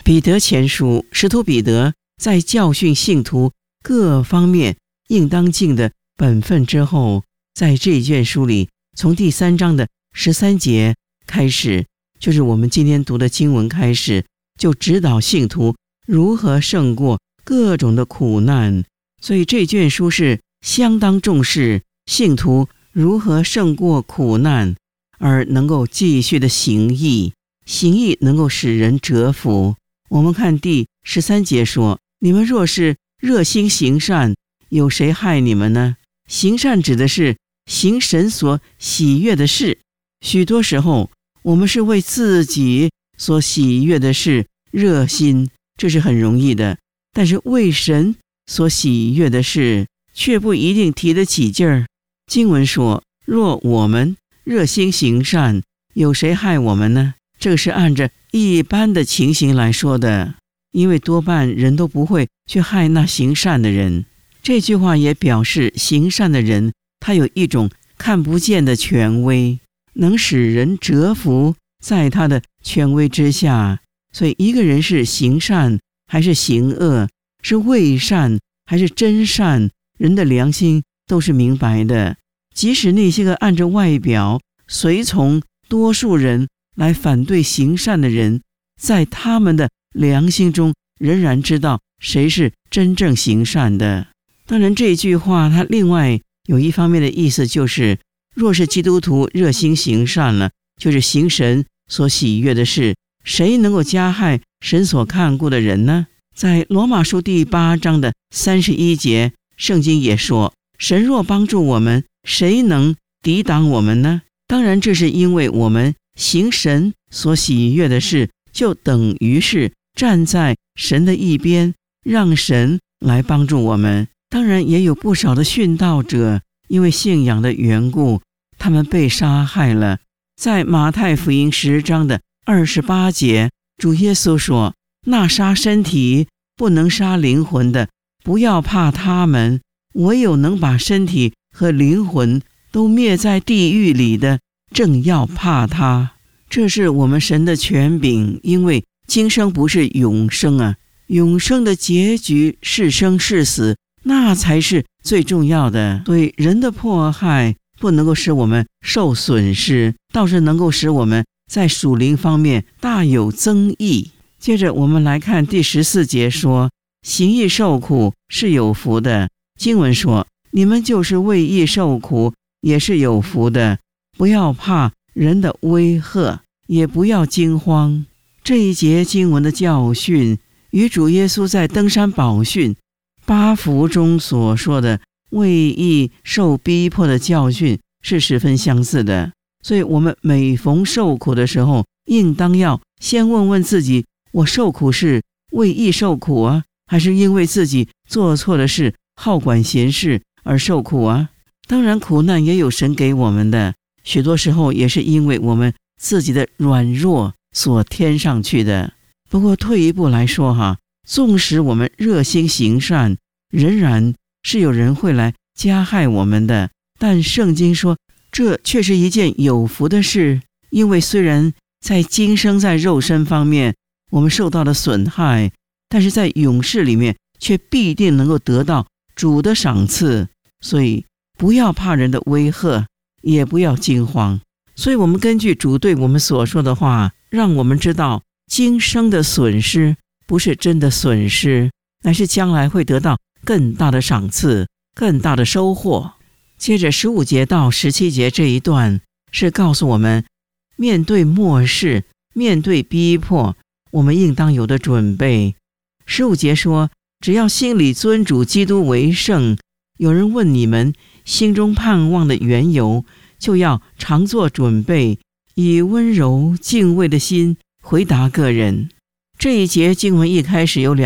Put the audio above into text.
彼得前书，使徒彼得在教训信徒各方面应当尽的本分之后，在这一卷书里，从第3章的13节开始，就是我们今天读的经文开始，就指导信徒如何胜过各种的苦难。所以这卷书是相当重视信徒如何胜过苦难，而能够继续的行义，行义能够使人折服。我们看第13节说，你们若是热心行善，有谁害你们呢？行善指的是行神所喜悦的事。许多时候我们是为自己所喜悦的事热心，这是很容易的，但是为神所喜悦的事却不一定提得起劲儿。经文说，若我们热心行善，有谁害我们呢？这是按着一般的情形来说的，因为多半人都不会去害那行善的人。这句话也表示行善的人，他有一种看不见的权威，能使人折服在他的权威之下。所以一个人是行善还是行恶，是伪善还是真善，人的良心都是明白的。即使那些个按着外表随从多数人来反对行善的人，在他们的良心中仍然知道谁是真正行善的。当然这句话它另外有一方面的意思，就是若是基督徒热心行善了，就是行神所喜悦的事，谁能够加害神所看顾的人呢？在罗马书第8章的31节，圣经也说，神若帮助我们，谁能抵挡我们呢？当然这是因为我们行神所喜悦的事，就等于是站在神的一边，让神来帮助我们。当然也有不少的殉道者因为信仰的缘故，他们被杀害了。在马太福音10章的28节，主耶稣说，那杀身体不能杀灵魂的，不要怕他们，唯有能把身体和灵魂都灭在地狱里的，正要怕他。这是我们神的权柄，因为今生不是永生啊，永生的结局是生是死，那才是最重要的。对人的迫害不能够使我们受损失，倒是能够使我们在属灵方面大有增益。接着我们来看第14节说，行义受苦是有福的。经文说，你们就是为义受苦也是有福的，不要怕人的威吓，也不要惊慌。这一节经文的教训与主耶稣在登山宝训8福中所说的为义受逼迫的教训是十分相似的。所以我们每逢受苦的时候，应当要先问问自己，我受苦是为义受苦啊，还是因为自己做错的事，好管闲事而受苦啊？当然苦难也有神给我们的，许多时候也是因为我们自己的软弱所添上去的。不过退一步来说纵使我们热心行善，仍然是有人会来加害我们的。但圣经说，这却是一件有福的事，因为虽然在今生在肉身方面我们受到了损害，但是在永世里面却必定能够得到主的赏赐。所以不要怕人的威吓，也不要惊慌。所以我们根据主对我们所说的话，让我们知道今生的损失不是真的损失，乃是将来会得到更大的赏赐，更大的收获。接着15节到17节这一段是告诉我们，面对末世，面对逼迫，我们应当有的准备。15节说，只要心里尊主基督为圣，有人问你们心中盼望的缘由，就要常做准备，以温柔敬畏的心回答个人。这一节经文一开始有